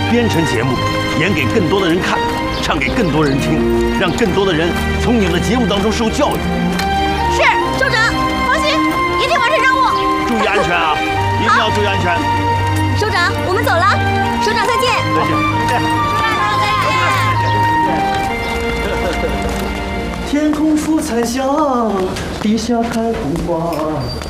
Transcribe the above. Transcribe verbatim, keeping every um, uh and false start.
编成节目，演给更多的人看，唱给更多人听，让更多的人从你们的节目当中受教育。 是，首长，放心，一定完成任务。 注意安全啊！一定要注意安全。 首长，我们走了。首长再见。 再见。再见。 天空出彩霞，地下开红花。